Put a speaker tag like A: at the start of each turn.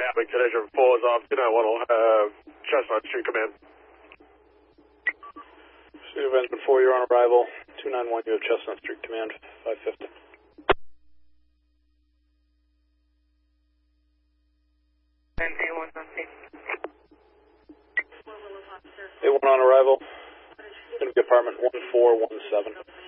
A: Abbott, Connection 4 is off 291, Chestnut Street, command.
B: Pursuit of engine 4, you're on arrival. 291, you have Chestnut Street, command 550. A1 on arrival. Going to be apartment 1417.